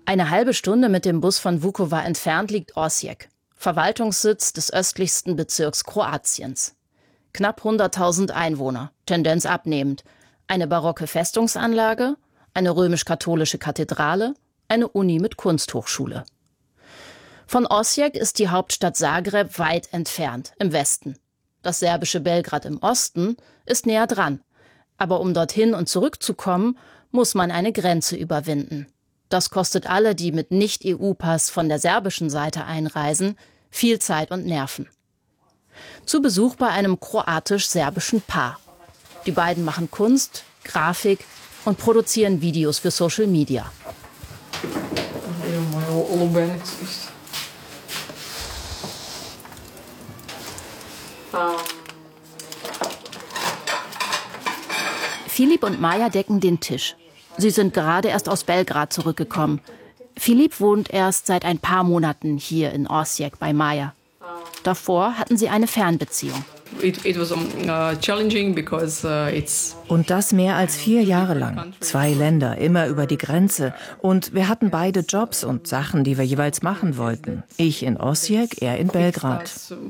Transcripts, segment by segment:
Eine halbe Stunde mit dem Bus von Vukovar entfernt liegt Osijek, Verwaltungssitz des östlichsten Bezirks Kroatiens. Knapp 100.000 Einwohner, Tendenz abnehmend. Eine barocke Festungsanlage, eine römisch-katholische Kathedrale, eine Uni mit Kunsthochschule. Von Osijek ist die Hauptstadt Zagreb weit entfernt, im Westen. Das serbische Belgrad im Osten ist näher dran. Aber um dorthin und zurückzukommen, muss man eine Grenze überwinden. Das kostet alle, die mit Nicht-EU-Pass von der serbischen Seite einreisen, viel Zeit und Nerven. Zu Besuch bei einem kroatisch-serbischen Paar. Die beiden machen Kunst, Grafik und produzieren Videos für Social Media. Filip und Maja decken den Tisch. Sie sind gerade erst aus Belgrad zurückgekommen. Filip wohnt erst seit ein paar Monaten hier in Osijek bei Maja. Davor hatten sie eine Fernbeziehung. Und das mehr als 4 Jahre lang. 2 Länder, immer über die Grenze. Und wir hatten beide Jobs und Sachen, die wir jeweils machen wollten. Ich in Osijek, er in Belgrad.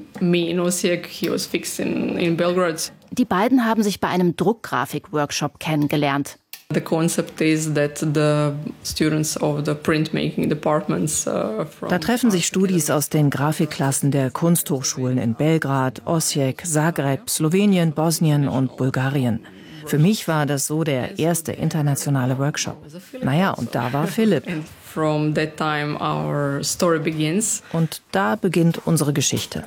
Die beiden haben sich bei einem Druckgrafik-Workshop kennengelernt. The concept is that the students of the printmaking departments Da treffen sich Studis aus den Grafikklassen der Kunsthochschulen in Belgrad, Osijek, Zagreb, Slowenien, Bosnien und Bulgarien. Für mich war das so der erste internationale Workshop. Naja, und da war Filip. From that time our story begins. Und da beginnt unsere Geschichte.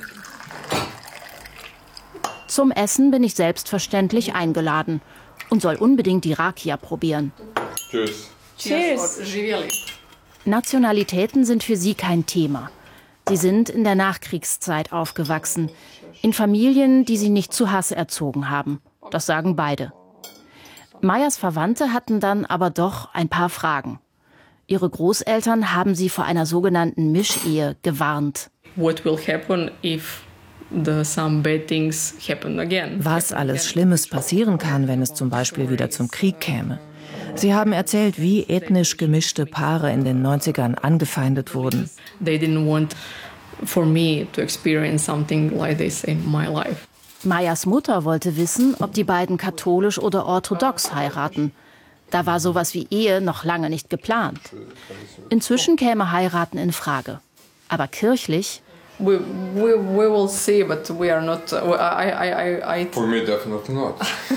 Zum Essen bin ich selbstverständlich eingeladen und soll unbedingt die Rakia probieren. Tschüss. Cheers. Nationalitäten sind für sie kein Thema. Sie sind in der Nachkriegszeit aufgewachsen, in Familien, die sie nicht zu Hass erzogen haben. Das sagen beide. Majas Verwandte hatten dann aber doch ein paar Fragen. Ihre Großeltern haben sie vor einer sogenannten Mischehe gewarnt. What will happen if some bad things happen again? Was alles Schlimmes passieren kann, wenn es zum Beispiel wieder zum Krieg käme. Sie haben erzählt, wie ethnisch gemischte Paare in den 90ern angefeindet wurden. They didn't want for me to experience something like this in my life. Majas Mutter wollte wissen, ob die beiden katholisch oder orthodox heiraten. Da war sowas wie Ehe noch lange nicht geplant. Inzwischen käme Heiraten in Frage. Aber kirchlich? We will see, but we are not. For me, definitely not.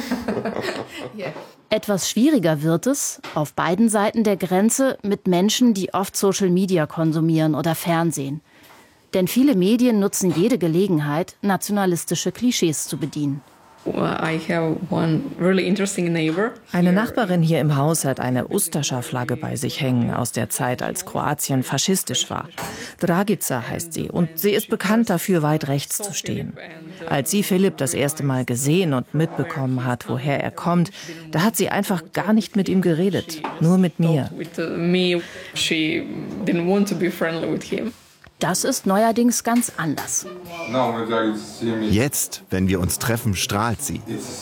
Etwas schwieriger wird es, auf beiden Seiten der Grenze, mit Menschen, die oft Social Media konsumieren oder Fernsehen. Denn viele Medien nutzen jede Gelegenheit, nationalistische Klischees zu bedienen. I have one really interesting neighbor. Eine Nachbarin hier im Haus hat eine Ustascha-Flagge bei sich hängen aus der Zeit, als Kroatien faschistisch war. Dragica heißt sie und sie ist bekannt dafür, weit rechts zu stehen. Als sie Filip das erste Mal gesehen und mitbekommen hat, woher er kommt, da hat sie einfach gar nicht mit ihm geredet, nur mit mir. She didn't want to be friendly with him. Das ist neuerdings ganz anders. Jetzt, wenn wir uns treffen, strahlt sie.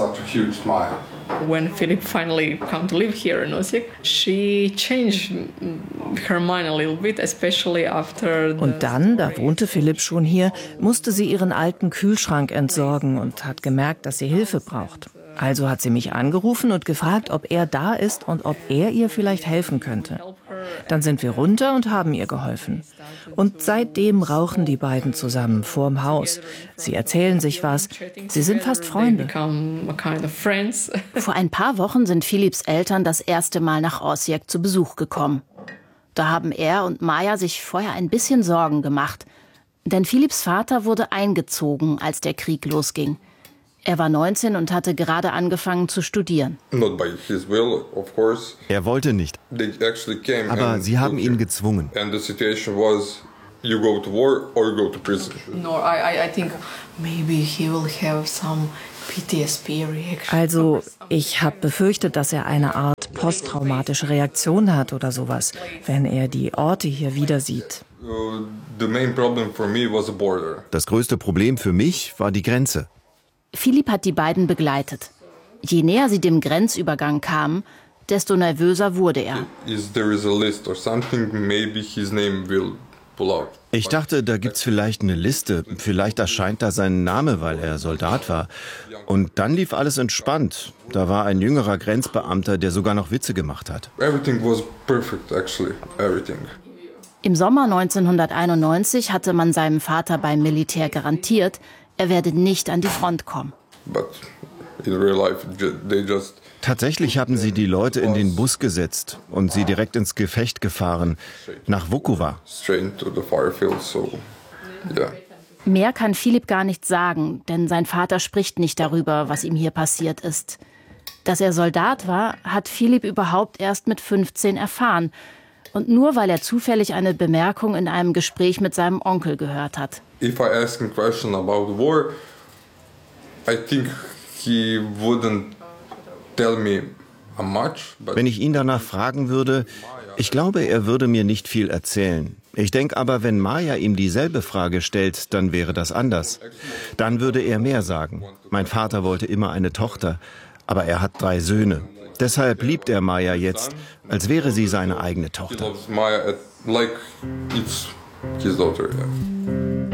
When Filip finally came to live here in Osijek, she changed her mind a little bit, especially after. Und dann, da wohnte Filip schon hier, musste sie ihren alten Kühlschrank entsorgen und hat gemerkt, dass sie Hilfe braucht. Also hat sie mich angerufen und gefragt, ob er da ist und ob er ihr vielleicht helfen könnte. Dann sind wir runter und haben ihr geholfen. Und seitdem rauchen die beiden zusammen vorm Haus. Sie erzählen sich was. Sie sind fast Freunde. Vor ein paar Wochen sind Filips Eltern das erste Mal nach Osijek zu Besuch gekommen. Da haben er und Maja sich vorher ein bisschen Sorgen gemacht. Denn Filips Vater wurde eingezogen, als der Krieg losging. Er war 19 und hatte gerade angefangen zu studieren. Not by his will, of course. Er wollte nicht, They actually came aber sie haben ihn gezwungen. And the situation was, you go to war or you go to prison. No, I think maybe he will have some PTSD reaction. Also, ich habe befürchtet, dass er eine Art posttraumatische Reaktion hat oder sowas, wenn er die Orte hier wieder sieht. The main problem for me was the border. Das größte Problem für mich war die Grenze. Filip hat die beiden begleitet. Je näher sie dem Grenzübergang kamen, desto nervöser wurde er. Is there is a list or something, maybe his name will pull out. Ich dachte, da gibt's vielleicht eine Liste. Vielleicht erscheint da sein Name, weil er Soldat war. Und dann lief alles entspannt. Da war ein jüngerer Grenzbeamter, der sogar noch Witze gemacht hat. Everything was perfect, actually. Everything. Im Sommer 1991 hatte man seinem Vater beim Militär garantiert, er werde nicht an die Front kommen. But in real life, they just... Tatsächlich haben sie die Leute in den Bus gesetzt und sie direkt ins Gefecht gefahren, nach Vukovar. Straight to the fire field, so yeah. Mehr kann Filip gar nicht sagen, denn sein Vater spricht nicht darüber, was ihm hier passiert ist. Dass er Soldat war, hat Filip überhaupt erst mit 15 erfahren. Und nur weil er zufällig eine Bemerkung in einem Gespräch mit seinem Onkel gehört hat. If I ask a question about war, I think he wouldn't tell me much. Wenn ich ihn danach fragen würde, ich glaube, er würde mir nicht viel erzählen. Ich denke aber, wenn Maya ihm dieselbe Frage stellt, dann wäre das anders. Dann würde er mehr sagen. Mein Vater wollte immer eine Tochter, aber er hat 3 Söhne. Deshalb liebt er Maya jetzt, als wäre sie seine eigene Tochter. He loves Maya like it's his daughter. Yeah.